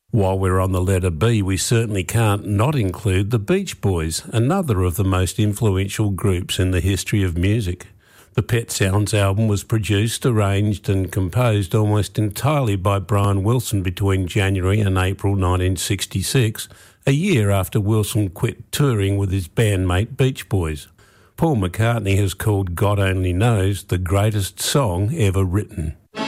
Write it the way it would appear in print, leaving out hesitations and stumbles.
While we're on the letter B, we certainly can't not include the Beach Boys, another of the most influential groups in the history of music. The Pet Sounds album was produced, arranged and composed almost entirely by Brian Wilson between January and April 1966, a year after Wilson quit touring with his bandmate Beach Boys. Paul McCartney has called God Only Knows the greatest song ever written.